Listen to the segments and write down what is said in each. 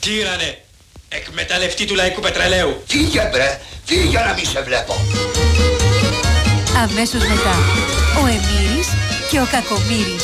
Τζίρανε, εκμεταλλευτή του λαϊκού πετρελαίου. Φύγε μπρε, φύγε να μη σε βλέπω. Αμέσως μετά, ο Εμμύρης και ο Κακομοίρης.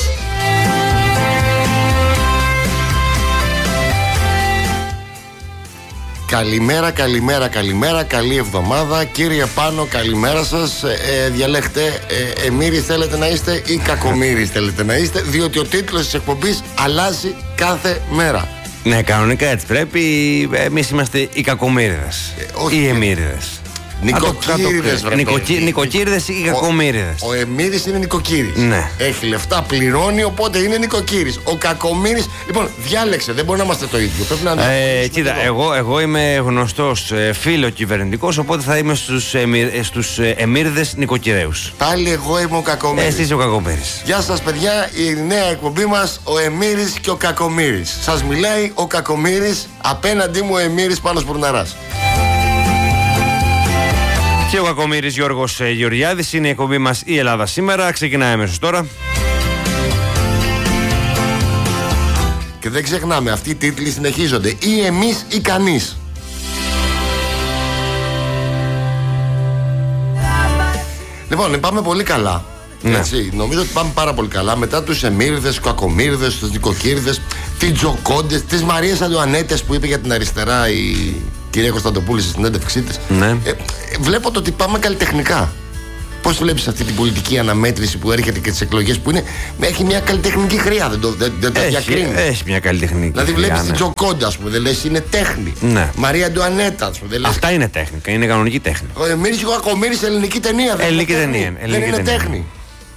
Καλημέρα, καλημέρα, καλημέρα, καλή εβδομάδα. Κύριε Πάνο, καλημέρα σας. Διαλέχτε, Εμμύρης θέλετε να είστε ή Κακομοίρης θέλετε να είστε, διότι ο τίτλος της εκπομπής αλλάζει κάθε μέρα. Ναι, κανονικά έτσι πρέπει. Εμείς είμαστε οι Κακομοίριδες ή Εμμύριδες. Νοικοκύριδες ή Κακομοίριδες. Ο Εμμύρης είναι νοικοκύρης. Ναι. Έχει λεφτά, πληρώνει, οπότε είναι νοικοκύρης. Ο Κακομοίρης, λοιπόν, διάλεξε, δεν μπορεί να είμαστε το ίδιο. Πρέπει να κοίτα, εγώ είμαι γνωστός φίλο κυβερνητικός, οπότε θα είμαι στους Εμμύριδες νοικοκυρέους. Πάλι εγώ είμαι ο Κακομοίρης. Εσύ είσαι ο Κακομοίρης. Γεια σας, παιδιά, η νέα εκπομπή μας, ο Εμμύρης και ο Κακομοίρης. Σας μιλάει ο Κακομοίρης, απέναντί μου ο Εμμύρης Πάνος Πουρναράς. Και ο Κακομοίρης Γιώργος Γεωργιάδης. Είναι η εκπομπή μας η Ελλάδα σήμερα. Ξεκινάει αμέσως τώρα. Και δεν ξεχνάμε, αυτοί οι τίτλοι συνεχίζονται. Ή εμείς ή κανείς. Λοιπόν, πάμε πολύ καλά. Ναι. Έτσι, νομίζω ότι πάμε πάρα πολύ καλά. Μετά τους Εμμύριδες, τους Κακομοίριδες, τους νοικοκύριδες, τις Τζοκόντες, τις Μαρίες Αντουανέτες που είπε για την αριστερά η κυρία Κωνσταντοπούλη στη συνέντευξή της. Ναι. Βλέπω το ότι πάμε καλλιτεχνικά. Πώς βλέπεις αυτή την πολιτική αναμέτρηση που έρχεται και τις εκλογές που είναι, έχει μια καλλιτεχνική χρειά, δεν το διακρίνει. Έχει μια καλλιτεχνική δηλαδή χρειά. βλέπεις την Τζοκόντα, ας πούμε, δεν λες είναι τέχνη. Ναι. Μαρία Αντουανέτα, ας πούμε, δεν λες. Αυτά είναι τέχνικα, είναι κανονική τέχνη. Ο Εμμύρης και ο Κακομοίρης ελληνική ταινία. Ελληνική ταινία. Δεν είναι τέχνη.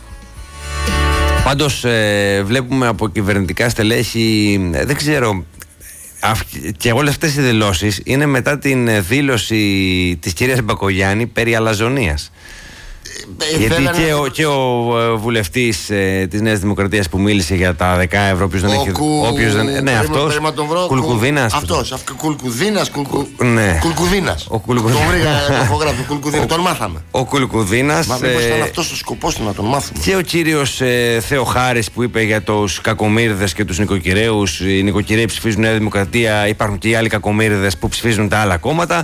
Πάντως βλέπουμε από κυβερνητικά στελέχη, δεν ξέρω, και όλες αυτές οι δηλώσεις είναι μετά την δήλωση της κυρίας Μπακογιάννη περί αλαζονίας. Γιατί και ο βουλευτής της Νέας Δημοκρατίας που μίλησε για τα 10 ευρώ, όποιος δεν έχει. Ναι, αυτός. Κουλκουδίνας. Αυτός. Κουλκουδίνας. Ναι. Κουλκουδίνας. Ο Κουλκουδίνας. Τον βρήκα τυπογράφο Κουλκουδίνα. Τον μάθαμε. Ο Κουλκουδίνας. Μα μήπως ήταν αυτός ο σκοπός του να τον μάθουμε. Και ο κύριος Θεοχάρης που είπε για τους Κακομοίριδες και τους νοικοκυρέους. Οι νοικοκυρέοι ψηφίζουν Νέα Δημοκρατία. Υπάρχουν και οι άλλοι Κακομοίριδες που ψηφίζουν τα άλλα κόμματα.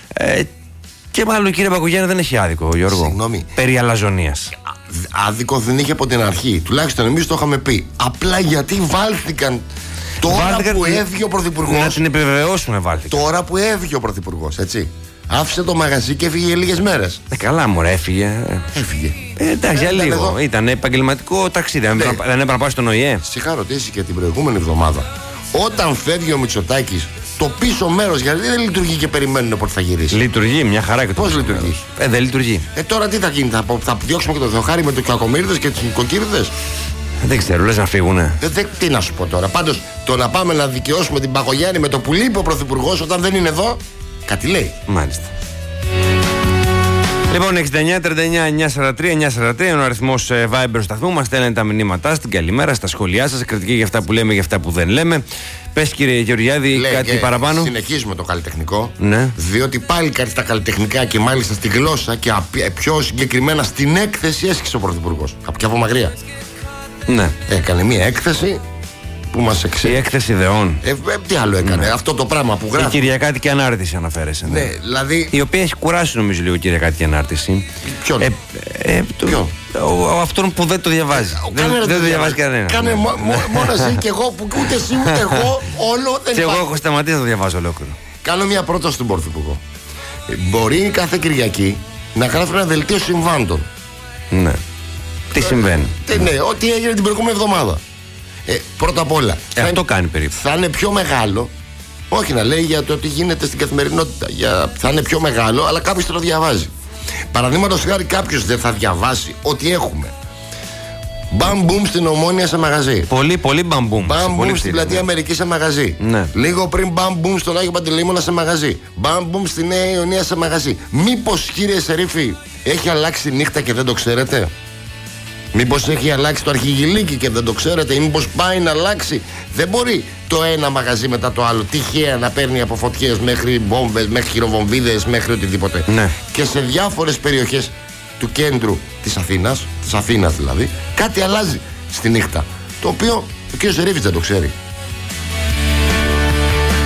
Και μάλλον η κυρία Μπακογιάννη δεν έχει άδικο, Γιώργο. Συγγνώμη. Περί αλαζονίας. Άδικο δεν είχε από την αρχή. Τουλάχιστον εμείς το είχαμε πει. Απλά γιατί βάλθηκαν τώρα που έφυγε ο Πρωθυπουργός. Να την επιβεβαιώσουμε, βάλθηκαν. Τώρα που έφυγε ο Πρωθυπουργός, έτσι. Άφησε το μαγαζί και έφυγε λίγες μέρες. Καλά, μωρέ, έφυγε. Έφυγε. Εντάξει, για λίγο. Ήταν επαγγελματικό ταξίδι. Δεν έπρεπε να πάει στον ΟΗΕ. Σ' είχα ρωτήσει και την προηγούμενη εβδομάδα. Όταν φεύγει ο Μητσοτάκης, το πίσω μέρος γιατί δεν λειτουργεί και περιμένουν πότε θα γυρίσει. Λειτουργεί, μια χαρά και το. Πώς λειτουργεί? Δεν λειτουργεί. Τώρα τι θα γίνει, θα διώξουμε και τον Θεοχάρη με τους Κακομοίριδες και τους νοικοκύριδες? Δεν ξέρω, λες να φύγουνε. Τι να σου πω τώρα. Πάντως το να πάμε να δικαιώσουμε την Μπακογιάννη με το που λείπει ο Πρωθυπουργός όταν δεν είναι εδώ, κάτι λέει. Μάλιστα. Λοιπόν, 69-39-943-943 είναι ο αριθμός Viber σταθμού. Μας στέλνετε τα μηνύματά στην καλημέρα, στα σχόλιά σας, κριτική για αυτά που λέμε, για αυτά που δεν λέμε. Πες, κύριε Γεωργιάδη, κάτι παραπάνω? Συνεχίζουμε το καλλιτεχνικό. Ναι. Διότι πάλι κάτι στα καλλιτεχνικά και μάλιστα στη γλώσσα και πιο συγκεκριμένα στην έκθεση έσχισε ο Πρωθυπουργός. Και από μακριά. Ναι. Έκανε μια έκθεση που μας η έκθεση ιδεών. Τι άλλο έκανε, αυτό το πράγμα που γράφει. Η Κυριακάτικη Ανάρτηση αναφέρεσαι. Ναι, δηλαδή. Η οποία έχει κουράσει νομίζω λίγο η Κυριακάτικη Ανάρτηση. Ποιον? Ποιον? Αυτόν που δεν το διαβάζει. Δεν το διαβάζει κανένα. Κάνε μόνο εσύ και εγώ που ούτε εσύ ούτε εγώ όλο δεν. Και εγώ έχω σταματήσει να το διαβάζω ολόκληρο. Κάνω μια πρόταση στον Πρωθυπουργό. Μπορεί κάθε Κυριακή να γράφει ένα δελτίο συμβάντων. Ναι. Τι συμβαίνει? Ναι, ό,τι έγινε την προηγούμενη εβδομάδα. Πρώτα απ' όλα. Αυτό κάνει περίπου. Θα είναι πιο μεγάλο. Όχι να λέει για το τι γίνεται στην καθημερινότητα. Θα είναι πιο μεγάλο, αλλά κάποιος το διαβάζει. Παραδείγματος χάρη, κάποιος δεν θα διαβάσει ότι έχουμε μπαμ-μπουμ στην Ομόνια σε μαγαζί. Πολύ μπαμ-μπουμ. Μπαμ-μπουμ στην Πλατεία Αμερική σε μαγαζί. Ναι. Λίγο πριν μπαμ-μπουμ στον Άγιο Παντελεήμονα σε μαγαζί. Μπαμ-μπουμ στη Νέα Ιωνία σε μαγαζί. Μήπως, κύριε Σερίφη, έχει αλλάξει νύχτα και δεν το ξέρετε? Μήπως έχει αλλάξει το αρχιγυλίκι και δεν το ξέρετε? Ή μήπως πάει να αλλάξει? Δεν μπορεί το ένα μαγαζί μετά το άλλο τυχαία να παίρνει από φωτιές μέχρι βόμβες, μέχρι χειροβομβίδες, μέχρι οτιδήποτε. Ναι. Και σε διάφορες περιοχές του κέντρου της Αθήνας δηλαδή, κάτι αλλάζει στη νύχτα. Το οποίο ο κ. Σερίφης δεν το ξέρει.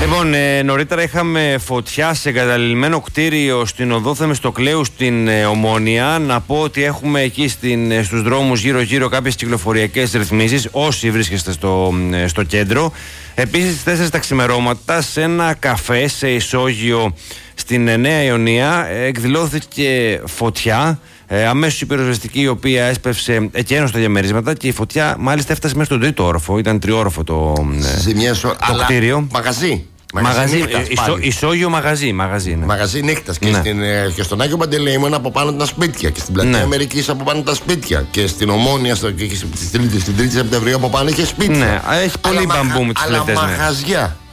Λοιπόν, νωρίτερα είχαμε φωτιά σε εγκαταλειμμένο κτίριο στην οδό Θεμιστοκλέου στην Ομόνια. Να πω ότι έχουμε εκεί στους δρόμους γύρω-γύρω κάποιες κυκλοφοριακές ρυθμίσεις, όσοι βρίσκεστε στο κέντρο. Επίσης, στις 4 τα ξημερώματα, σε ένα καφέ σε Ισόγειο στην Νέα Ιωνία, εκδηλώθηκε φωτιά. Αμέσως η πυροσβεστική, η οποία έσπευσε και ένωσε τα διαμερίσματα, και η φωτιά μάλιστα έφτασε μέσα στον 3ο όροφο. Ήταν 3όροφο το κτίριο. Μαγαζί. Ισόγειο μαγαζί. Ναι. Μαγαζί νύχτας. Ναι. Και στον Άγιο Παντελεήμον από πάνω τα σπίτια. Και στην Πλατεία Αμερικής από πάνω τα σπίτια. Και στην Ομόνια και στην 3η Σεπτεμβρίου από πάνω είχε σπίτια. Ναι, έχει πολύ μπαμπού με τις πλατές. Αλλά μαγαζιά.